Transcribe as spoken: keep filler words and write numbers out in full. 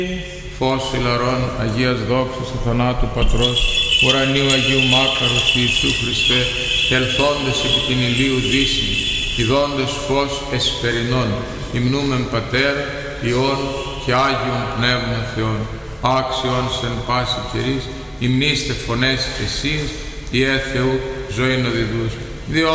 Φως ηλαρών Αγίας δόξης του θανάτου Πατρός, ουρανίου Αγίου Μάκαρος Ιησού Χριστέ, ελθόντες επί την ηλίου δύση, ιδώντες φως εσπερινών, υμνούμεν Πατέρ, Υιόν και Άγιον Πνεύμα Θεόν, άξιον εν πάση καιρής, υμνήστε φωνές εσείς, Ιε Θεού ζωήν οδηδούς.